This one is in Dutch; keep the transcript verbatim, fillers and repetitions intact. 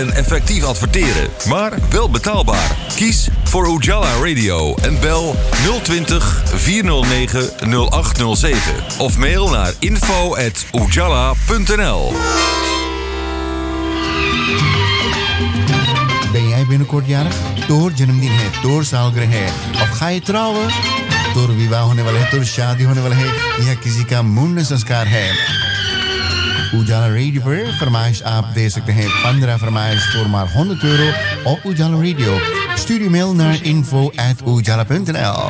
En effectief adverteren, maar wel betaalbaar. Kies voor Ujala Radio en bel nul twintig, vierhonderd negen, nul acht nul zeven of mail naar info at ujala punt n l. Ben jij binnenkort jarig? Door जन्मदिन है, door सालगिरह है, of ga je trouwen? door विवाह होने वाला है, door शादी होने वाला है, या किसी का मुंडन संस्कार है? उजाला रेडियो पर फरमाइश आप दे सकते हैं पंद्रह फरमाइश voor maar honderd euro op Ujala Radio. Stuur je mail naar info at ujala punt n l.